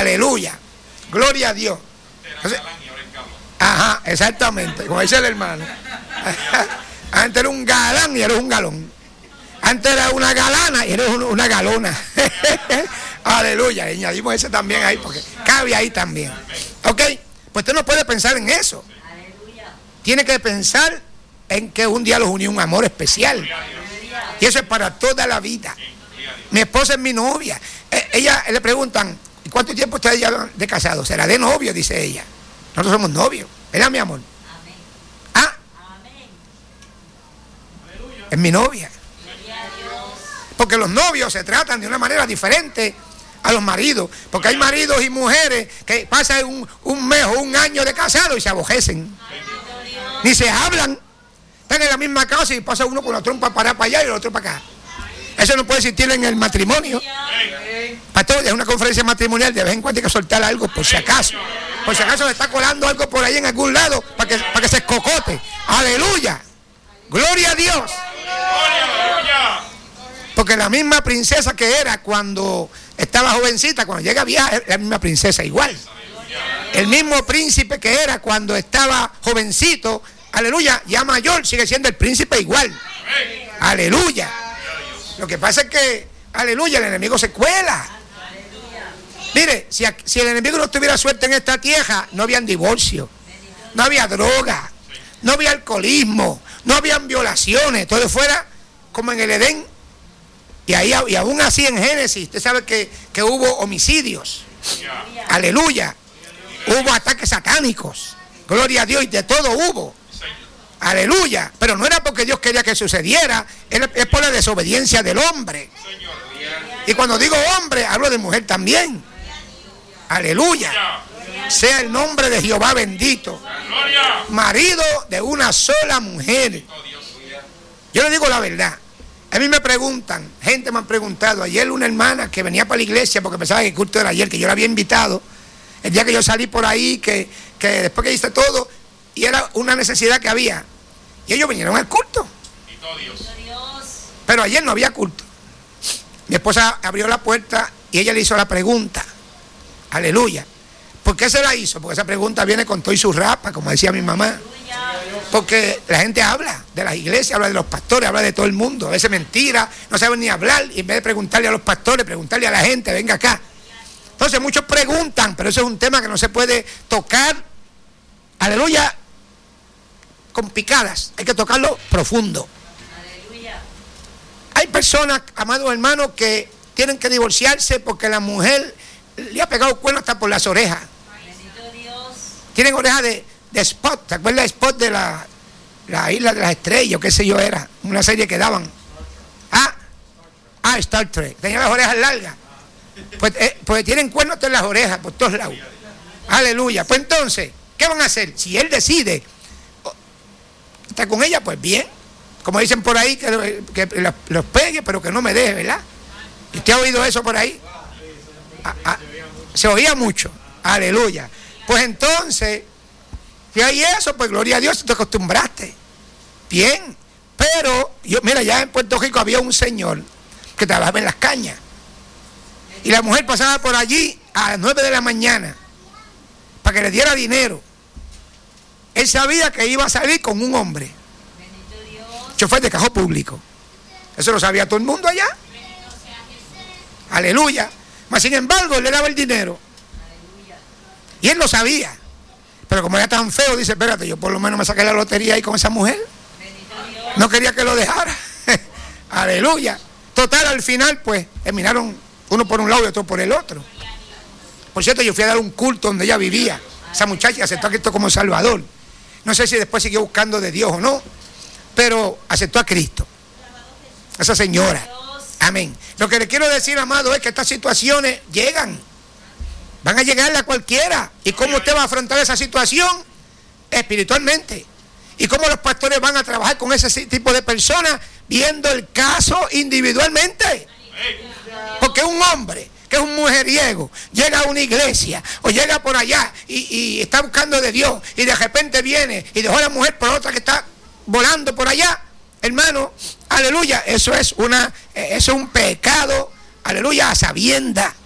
Aleluya. Gloria a Dios. Entonces, ajá, exactamente, como dice el hermano. Antes era un galán y eres un galón. Antes era una galana y eres una galona. Aleluya. Y añadimos ese también ahí porque cabe ahí también. Ok, pues usted no puede pensar en eso. Tiene que pensar en que un día los unió un amor especial. Y eso es para toda la vida. Mi esposa es mi novia. Ella le preguntan, ¿y cuánto tiempo ustedes llevan de casados? ¿Será de novio? Dice ella. Nosotros somos novios. ¿Verdad, mi amor? Ah, es mi novia. Porque los novios se tratan de una manera diferente a los maridos. Porque hay maridos y mujeres que pasan un mes o un año de casado y se aborrecen. Ni se hablan. Están en la misma casa y pasa uno con la trompa para allá y el otro para acá. Eso no puede existir en el matrimonio. Pastor, es una conferencia matrimonial, de vez en cuando hay que soltar algo por si acaso. Por si acaso se está colando algo por ahí en algún lado para que se escocote. Aleluya. Gloria a Dios. Porque la misma princesa que era cuando estaba jovencita, cuando llega vieja, es la misma princesa igual. El mismo príncipe que era cuando estaba jovencito, aleluya, ya mayor, sigue siendo el príncipe igual. Aleluya. Lo que pasa es que, aleluya, el enemigo se cuela. Mire, si el enemigo no tuviera suerte en esta tierra, no había divorcio, no había droga, no había alcoholismo, no habían violaciones, todo fuera como en el Edén. Y aún así en Génesis, usted sabe que hubo homicidios. Aleluya. Hubo ataques satánicos. Gloria a Dios, y de todo hubo. Aleluya. Pero no era porque Dios quería que sucediera, es por la desobediencia del hombre. Y cuando digo hombre, hablo de mujer también. Aleluya. Sea el nombre de Jehová bendito. Marido de una sola mujer. Yo le digo la verdad. A mí me preguntan, gente me ha preguntado, ayer una hermana que venía para la iglesia porque pensaba que el culto era ayer, que yo la había invitado, el día que yo salí por ahí, que después que hice todo, y era una necesidad que había, y ellos vinieron al culto. Pero ayer no había culto. Mi esposa abrió la puerta y ella le hizo la pregunta, aleluya. ¿Por qué se la hizo? Porque esa pregunta viene con todo y su rapa, como decía mi mamá. Porque la gente habla de las iglesias, habla de los pastores, habla de todo el mundo. A veces mentira, no saben ni hablar. Y en vez de preguntarle a los pastores, preguntarle a la gente, venga acá. Entonces muchos preguntan, pero eso es un tema que no se puede tocar, aleluya, con picadas. Hay que tocarlo profundo. Aleluya. Hay personas, amados hermanos, que tienen que divorciarse porque la mujer le ha pegado cuerno hasta por las orejas. Tienen orejas de Spot. ¿Te acuerdas de Spot de la Isla de las Estrellas o qué sé yo era? Una serie que daban. Star Trek. Tenía las orejas largas. Pues tienen cuernos en las orejas por todos lados. Aleluya. Pues entonces, ¿qué van a hacer? Si él decide estar con ella, pues bien. Como dicen por ahí, que los pegue, pero que no me deje, ¿verdad? ¿Usted ha oído eso por ahí? Se oía mucho. Aleluya. Pues entonces, si hay eso, pues gloria a Dios, te acostumbraste. Bien. Pero, mira, ya en Puerto Rico había un señor que trabajaba en las cañas. Y la mujer pasaba por allí a las 9 de la mañana para que le diera dinero. Él sabía que iba a salir con un hombre. Chofer de cajón público. Eso lo sabía todo el mundo allá. Aleluya. Mas sin embargo, él le daba el dinero. Y él lo sabía. Pero como era tan feo, dice, espérate, yo por lo menos me saqué la lotería ahí con esa mujer. No quería que lo dejara. Aleluya. Total, al final, pues, terminaron uno por un lado y otro por el otro. Por cierto, yo fui a dar un culto donde ella vivía. Esa muchacha aceptó a Cristo como Salvador. No sé si después siguió buscando de Dios o no, pero aceptó a Cristo. Esa señora. Amén. Lo que le quiero decir, amado, es que estas situaciones llegan. Van a llegarle a cualquiera. ¿Y cómo usted va a afrontar esa situación? Espiritualmente. ¿Y cómo los pastores van a trabajar con ese tipo de personas? Viendo el caso individualmente. Porque un hombre que es un mujeriego llega a una iglesia o llega por allá y está buscando de Dios y de repente viene y dejó a la mujer por otra que está volando por allá, hermano, aleluya, eso es un pecado, aleluya, a sabienda.